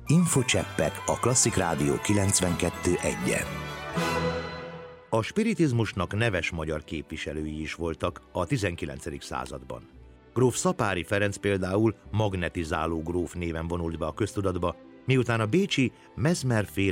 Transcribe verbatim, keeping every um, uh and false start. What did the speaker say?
Infocseppek a Klasszik Rádió kilencvenkettő egyen. A spiritizmusnak neves magyar képviselői is voltak a tizenkilencedik században. Gróf Szapáry Ferenc például magnetizáló gróf néven vonult be a köztudatba, miután a bécsi Mesmer-féle